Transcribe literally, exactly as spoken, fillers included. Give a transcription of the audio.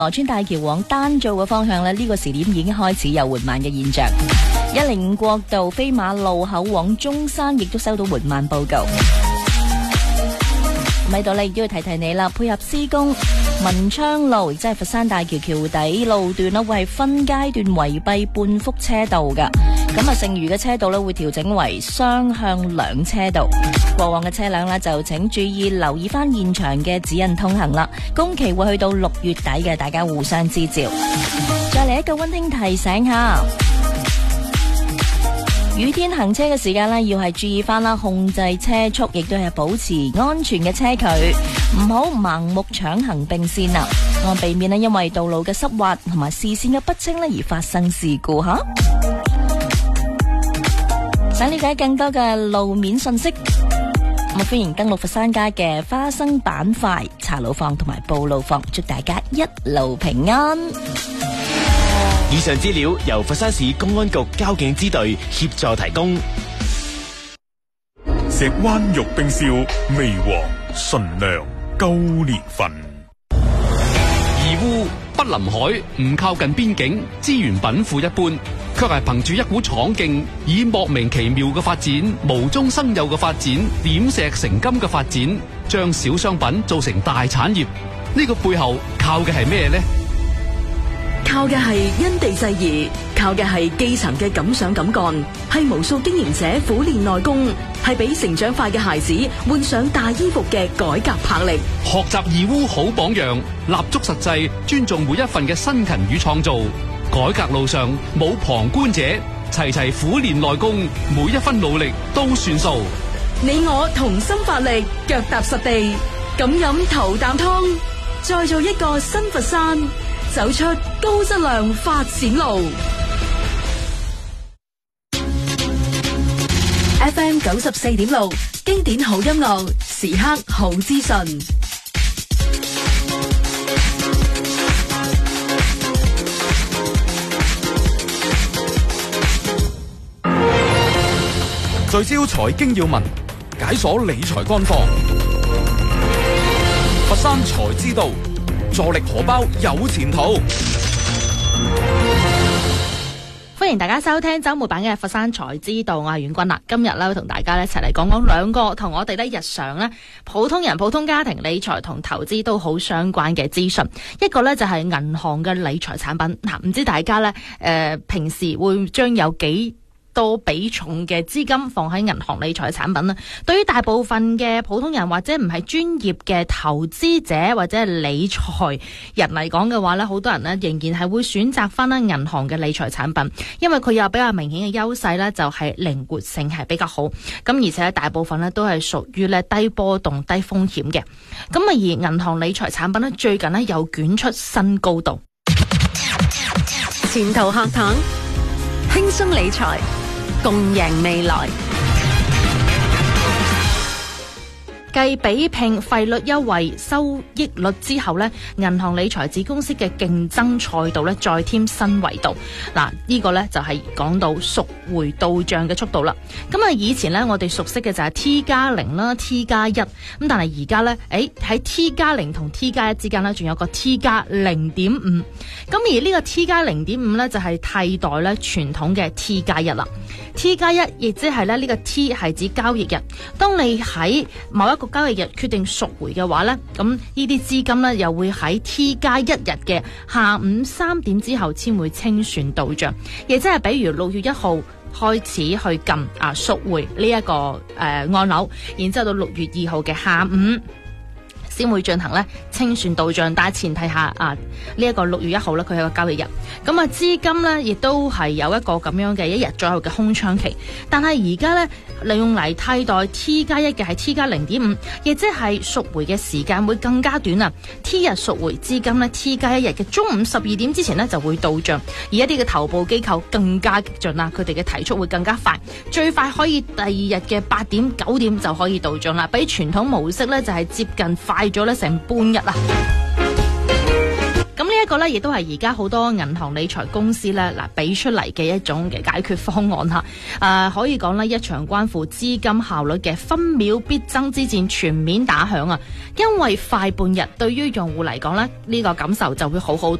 羅村大橋往丹灶嘅方向呢，呢個時點已經開始有緩慢嘅現象。一零五國道飛馬路口往中山亦都收到緩慢報告。喺度呢亦都要提提你啦，配合施工，文昌路亦即係佛山大橋橋底路段呢會係分階段圍閉半幅車道噶。咁啊，剩餘嘅車道呢會調整為雙向兩車道。過往嘅車輛呢就請注意留意翻現場嘅指引通行啦。工期會去到六月底嘅，大家互相支照。再嚟一個溫馨提醒下，雨天行車嘅時間呢要係注意翻啦，控制車速，亦都係保持安全嘅車距，唔好盲目搶行並線啊！我避免呢因為道路嘅濕滑同埋視線嘅不清呢而發生事故吓。想了解更多嘅路面信息，咁歡迎登錄佛山街嘅花生板塊茶路坊同埋布路坊，祝大家一路平安。 以上資料由佛山市公安局交警支隊協助提供。 石灣玉冰燒，微黃純良高年份。 義烏不臨海，唔靠近邊境，資源稟賦一般，卻係憑住一股闖勁，以莫名其妙嘅發展、無中生有嘅發展、點石成金嘅發展，將小商品做成大產業。呢個背後靠嘅係咩呢？ 靠嘅係因地制宜，靠嘅係基層嘅敢想敢幹，係無數經營者苦練內功，係俾成長快嘅孩子換上大衣服嘅改革魄力。 學習義烏好榜樣，立足實際，尊重每一份嘅辛勤與創造。改革路上冇旁觀者，齊齊苦練內功，每一分努力都算數。 你我同心發力，腳踏實地，敢飲頭啖湯，再做一個新佛山，走出高質量發展路。F M 九十四點六，經典好音樂，時刻好資訊。 聚焦財經要聞，解鎖理財乾貨。佛山財知道，助力荷包有前途。 歡迎大家收聽周末版嘅佛山財知道，我係阮君啦。今日咧同大家一齊嚟講講兩個同我哋咧日常咧普通人、普通家庭理財同投資都好相關嘅資訊。一個咧就係銀行嘅理財產品。嗱，唔知大家咧誒、呃、平時會將有幾多比重嘅資金放喺銀行理財產品呢？對於大部分嘅普通人或者唔係專業嘅投資者或者係理財人嚟講嘅話呢，好多人呢仍然係會選擇翻咧銀行嘅理財產品，因為佢有比較明顯嘅優勢呢，就係靈活性係比較好。咁而且大部分呢都係屬於咧低波動、低風險嘅。咁啊而銀行理財產品呢，最近呢又捲出新高度。 前途客堂，輕鬆理財，共贏未來。 繼比拼費率優惠、收益率之後呢，銀行理財子公司嘅競爭賽道呢再添新維度。嗱，呢個呢就係講到贖回到賬嘅速度啦。咁啊，以前呢，我哋熟悉嘅就係 T 加零啦、T 加一咁，但係而家呢，誒喺 T 加零同 T 加一之間呢，仲有個 T 加零點五。咁而呢個 T 加零點五呢，就係替代咧傳統嘅 T 加一啦。T 加一亦即係咧呢個 T 係指交易日，當你喺某一個交易日決定贖回嘅話呢，咁呢啲資金呢又會喺 T 加一日嘅下午三點之後先會清算到賬，亦即係比如六月一號開始去撳啊贖回呢一個誒按鈕，然之後到六月二號嘅下午先會進行咧清算到賬，但係前提下啊呢一個六月一號咧佢係個交易日，咁啊資金咧亦都係有一個咁樣嘅一日左右嘅空窗期，但係而家咧利用嚟替代 T 加一嘅係 T 加零點五，亦即係贖回嘅時間會更加短啊 ！T 日贖回資金咧 T 加一日嘅中午十二點之前咧就會到賬，而一啲嘅頭部機構更加激進啦，佢哋嘅提速會更加快，最快可以第二日嘅八點九點就可以到賬啦，比傳統模式咧就係接近快咗咧成半日啦。咁呢一個呢，亦都係而家好多銀行理財公司呢嗱俾出嚟嘅一種嘅解決方案嚇。誒、呃、可以講呢，一場關乎資金效率嘅分秒必爭之戰全面打響啊！因為快半日對於用戶嚟講呢，呢、呢個感受就會好好